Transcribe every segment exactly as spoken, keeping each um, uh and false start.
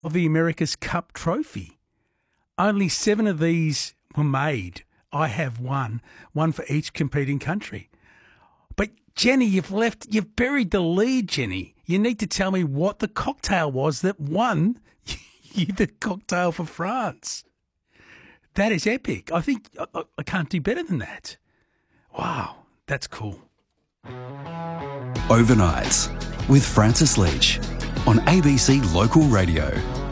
of the America's Cup trophy. Only seven of these were made. I have one, one for each competing country. But Jenny, you've left, you've buried the lead, Jenny. You need to tell me what the cocktail was that won you the cocktail for France. That is epic. I think I, I can't do better than that. Wow, that's cool. Overnights with Francis Leach on A B C Local Radio.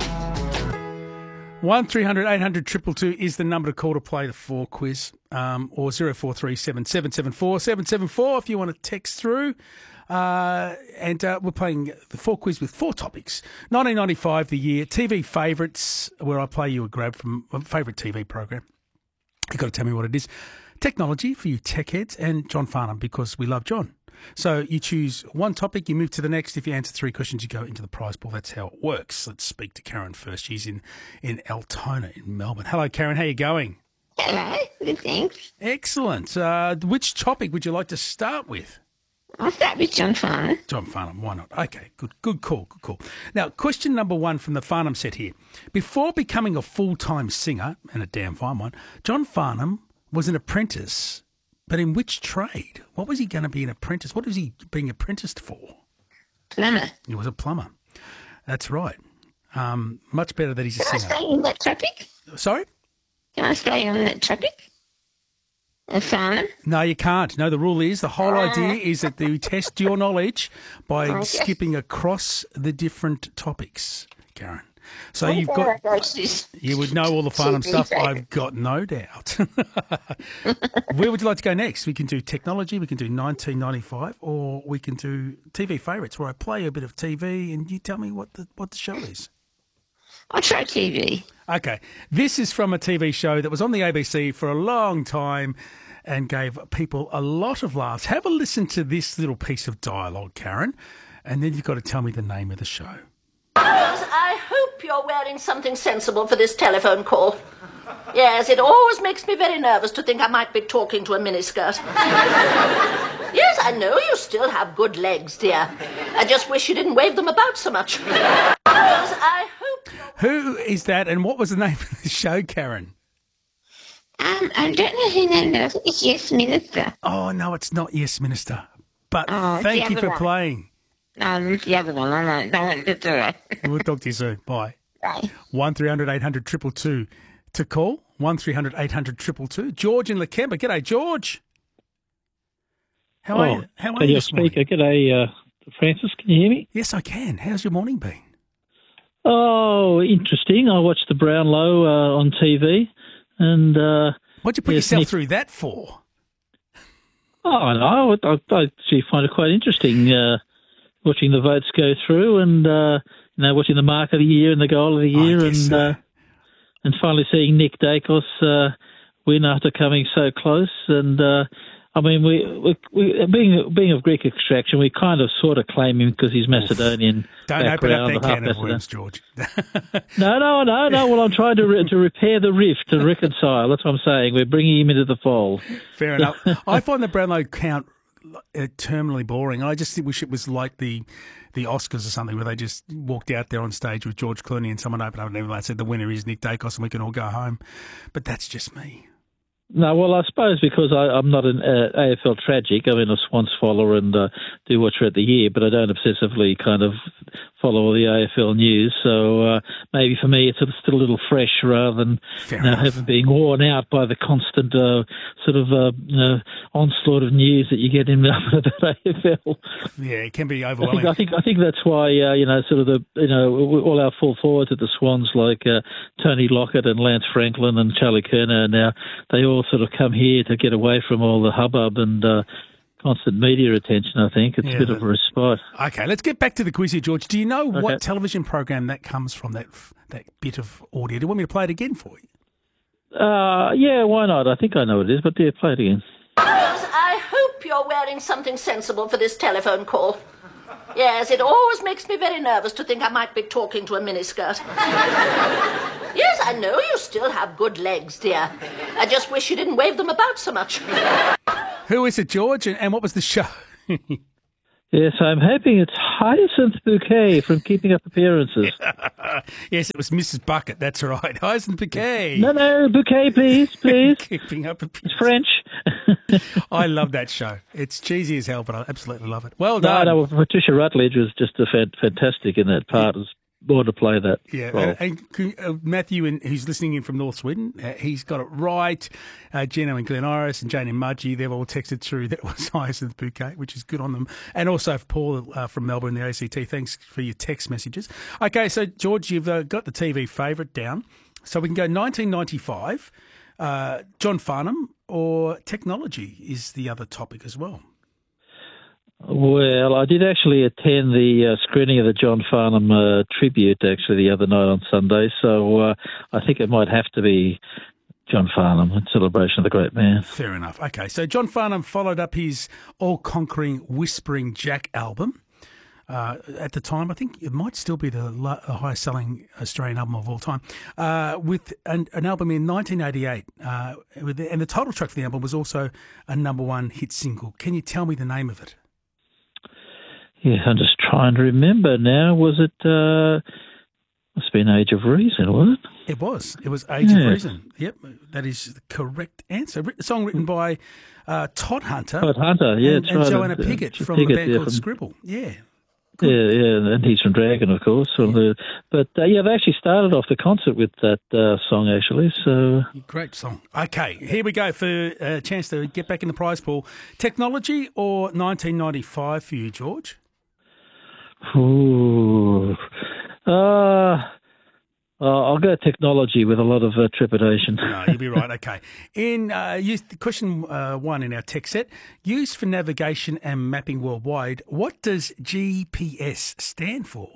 one three hundred eight hundred two two two is the number to call to play the four quiz, um, or zero four three seven seven seven four seven seven four if you want to text through. Uh, and uh, we're playing the four quiz with four topics. nineteen ninety-five, the year, T V favourites, where I play you a grab from a favourite T V program. You've got to tell me what it is. Technology for you tech heads, and John Farnham, because we love John. So you choose one topic, you move to the next. If you answer three questions, you go into the prize pool. That's how it works. Let's speak to Karen first. She's in, in Altona in Melbourne. Hello, Karen. How are you going? Hello. Good, thanks. Excellent. Uh, which topic would you like to start with? I'll start with John Farnham. John Farnham, why not? Okay, good good call, good call. Now, question number one from the Farnham set here. Before becoming a full-time singer, and a damn fine one, John Farnham was an apprentice. But in which trade? What was he going to be an apprentice? What was he being apprenticed for? Plumber. He was a plumber. That's right. Um, much better that he's a Can singer. I stay on that topic? Sorry? Can I stay on that topic? A farm? No, you can't. No, the rule is, the whole idea is that you test your knowledge by Okay. skipping across the different topics, Karen. So What you've about got... those- You would know all the Farnham T V stuff, favourites? I've got no doubt. Where would you like to go next? We can do technology, we can do nineteen ninety-five, or we can do T V favourites, where I play a bit of T V and you tell me what the what the show is. I'll try T V. Okay, this is from a T V show that was on the A B C for a long time and gave people a lot of laughs. Have a listen to this little piece of dialogue, Karen, and then you've got to tell me the name of the show. Girls, I hope you're wearing something sensible for this telephone call. Yes, it always makes me very nervous to think I might be talking to a miniskirt. Yes, I know you still have good legs, dear. I just wish you didn't wave them about so much. Girls, I hope... Who is that, and what was the name of the show, Karen? Um, I don't know who that is. I think it's Yes Minister. Oh, no, it's not Yes Minister. But Oh, it's thank the you other for one. playing. No, it's the other one. I know. Don't it's all right. We'll talk to you soon. Bye. Bye. one three hundred eight hundred two two two to call. one three hundred eight hundred two two two. George in Lakemba. G'day, George. How are you? How are can you you this morning? speak? G'day, uh, Francis. Can you hear me? Yes, I can. How's your morning been? Oh, interesting. I watched the Brownlow uh, on T V, and uh, What'd you put Yes, yourself Nick. through that for? oh no, I, I actually find it quite interesting uh, watching the votes go through, and uh, you know, watching the mark of the year and the goal of the I year, guess and so. uh, and finally seeing Nick Dacos uh, win after coming so close. And uh, I mean, we, we, we being being of Greek extraction, we kind of sort of claim him because he's Macedonian. Don't open up background, that half can of Macedonian. worms, George. No, no, no, no. Well, I'm trying to re- to repair the rift, to reconcile. That's what I'm saying. We're bringing him into the fold. Fair enough. I find the Brownlow count uh, terminally boring. I just wish it was like the the Oscars or something, where they just walked out there on stage with George Clooney and someone opened up and they said the winner is Nick Dacos and we can all go home. But that's just me. No, well, I suppose because I, I'm not an uh, A F L tragic. I'm a Swans follower and uh, do watch throughout the year, but I don't obsessively kind of follow all the A F L news. So uh, maybe for me it's sort of still a little fresh rather than Fair you know, enough. having being worn out by the constant uh, sort of uh, uh, onslaught of news that you get in about A F L. Yeah, it can be I overwhelming. think, I think I think that's why uh, you know sort of the you know all our full forwards at the Swans like uh, Tony Lockett and Lance Franklin and Charlie Kerner now they all sort of come here to get away from all the hubbub and uh, constant media attention. I think it's Yeah, a bit that- of a respite. Okay, let's get back to the quiz here, George. Do you know Okay. what television program that comes from, that that bit of audio? Do you want me to play it again for you? Uh, yeah, why not? I think I know what it is, but yeah, play it again. Girls, I hope you're wearing something sensible for this telephone call. Yes, it always makes me very nervous to think I might be talking to a miniskirt. Yes, I know you still have good legs, dear. I just wish you didn't wave them about so much. Who is it, George, and, and what was the show? Yes, I'm hoping it's Hyacinth Bouquet from Keeping Up Appearances. Yes, it was Missus Bucket. That's right. Hyacinth Bouquet. No, no, Bouquet, please, please. Keeping Up Appearances. It's French. I love that show. It's cheesy as hell, but I absolutely love it. Well No, done. no, Patricia Rutledge was just a fan- fantastic in that part. It was born to play that Yeah, role. and, and uh, Matthew, and who's listening in from North Sweden, uh, he's got it right. Uh, Gino and Glen Iris and Jane and Mudgee, they've all texted through that it was Hyacinth Bouquet, which is good on them. And also for Paul uh, from Melbourne, the A C T, thanks for your text messages. Okay, so George, you've uh, got the T V favourite down. So we can go nineteen ninety-five, uh, John Farnham, or technology is the other topic as well. Well, I did actually attend the uh, screening of the John Farnham uh, tribute actually the other night on Sunday, so uh, I think it might have to be John Farnham in celebration of the great man. Fair enough. Okay, so John Farnham followed up his all-conquering Whispering Jack album. Uh, at the time, I think it might still be the, lo- the highest-selling Australian album of all time, uh, with an, an album in nineteen eighty-eight. Uh, with the, and the title track for the album was also a number one hit single. Can you tell me the name of it? Yeah, I'm just trying to remember now. Was it, uh, must have been Age of Reason, was it? It was. It was Age Yeah. of Reason. Yep, that is the correct answer. Writ- song written by uh, Todd Hunter. Todd Hunter, yeah, and, that's and right. Joanna Uh, Piggott from Piggott, a band yeah, called from- Scribble. Yeah. Yeah, yeah, and he's from Dragon, of course. From the, but, uh, yeah, they actually started off the concert with that uh, song, actually, so... Great song. Okay, here we go for a chance to get back in the prize pool. Technology or nineteen ninety-five for you, George? Ooh. Uh, Uh, I'll go technology with a lot of uh, trepidation. No, you'll be right. Okay. In uh, use, question uh, one in our tech set, used for navigation and mapping worldwide, what does G P S stand for?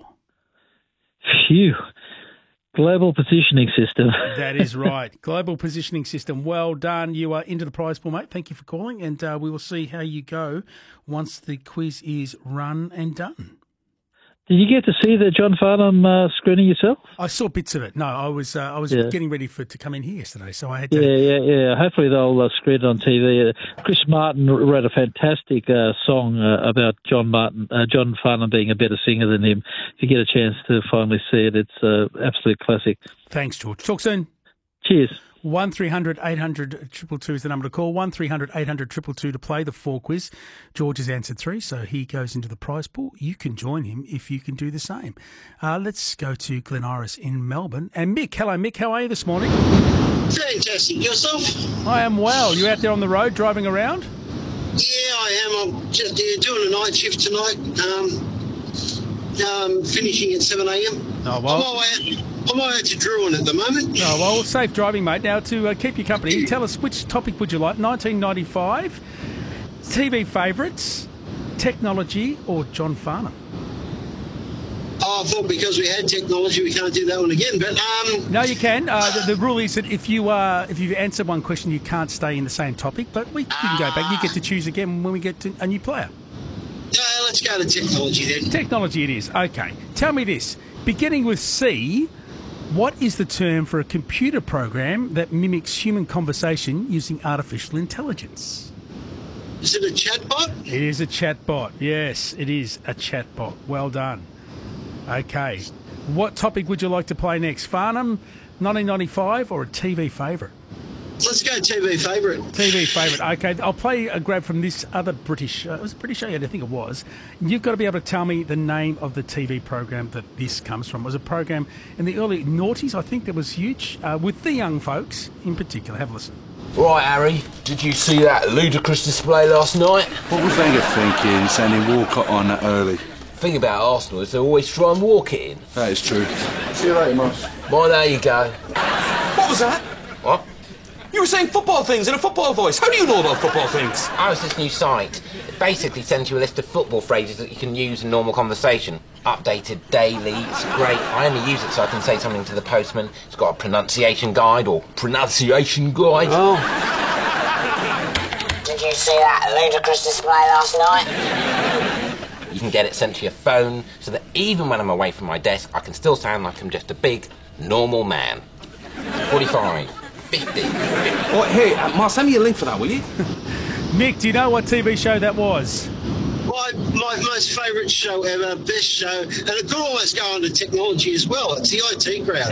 Phew. Global Positioning System. That is right. Global Positioning System. Well done. You are into the prize pool, mate. Thank you for calling, and uh, we will see how you go once the quiz is run and done. Did you get to see the John Farnham uh, screening yourself? I saw bits of it. No, I was uh, I was Yeah. getting ready for to come in here yesterday, so I had to. Yeah, yeah, yeah. Hopefully they'll uh, screen it on T V. Uh, Chris Martin wrote a fantastic uh, song uh, about John Martin, uh, John Farnham being a better singer than him. If you get a chance to finally see it, it's an uh, absolute classic. Thanks, George. Talk soon. Cheers. one three hundred eight hundred two two two is the number to call. one three hundred eight hundred two two two to play the four quiz. George has answered three, so he goes into the prize pool. You can join him if you can do the same. Uh, let's go to Glen Iris in Melbourne. And Mick, hello Mick, how are you this morning? Fantastic. Yourself? I am well. You out there on the road driving around? Yeah, I am. I'm just yeah, doing a night shift tonight. Um, um, finishing at seven a.m. Oh, I'm well. on my way out, I'm on my way out to Druin at the moment. Oh, well, safe driving, mate. Now, to uh, keep you company, tell us which topic would you like? nineteen ninety-five, T V favourites, technology, or John Farnham? Oh, I thought because we had technology, we can't do that one again. But um, No, you can. Uh, the, the rule is that if you uh, if you've answered one question, you can't stay in the same topic. But we can go back. You get to choose again when we get to a new player. no, let's go to technology then. Technology, it is. Okay. Tell me this. Beginning with C, what is the term for a computer program that mimics human conversation using artificial intelligence? Is it a chatbot? It is a chatbot. Yes, it is a chatbot. Well done. Okay. What topic would you like to play next? Farnham, nineteen ninety-five, or a T V favourite? Let's go T V favourite. T V favourite. Okay, I'll play a grab from this other British. Uh, it was a British show, I think it was. You've got to be able to tell me the name of the T V program that this comes from. It was a program in the early noughties, I think, that was huge, uh, with the young folks in particular. Have a listen. Right, Harry, did you see that ludicrous display last night? What was Wenger thinking, sending Walcott on that early? The thing about Arsenal is they always try and walk it in. That is true. See you later, Moss. Well, there you go. What was that? What? You were saying football things in a football voice. How do you know about football things? Oh, it's this new site. It basically sends you a list of football phrases that you can use in normal conversation. Updated daily. It's great. I only use it so I can say something to the postman. It's got a pronunciation guide or pronunciation guide. Oh. Did you see that ludicrous display last night? You can get it sent to your phone so that even when I'm away from my desk, I can still sound like I'm just a big, normal man. forty-five, fifty, fifty. Oh, hey, uh, Mark, send me a link for that, will you? Mick, do you know what T V show that was? My, my most favourite show ever, best show, and it could almost go under technology as well. It's the I T crowd.